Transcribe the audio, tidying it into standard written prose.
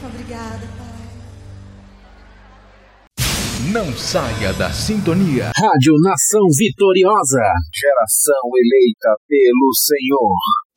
Obrigada, Pai. Não saia da sintonia. Rádio Nação Vitoriosa. Geração eleita pelo Senhor.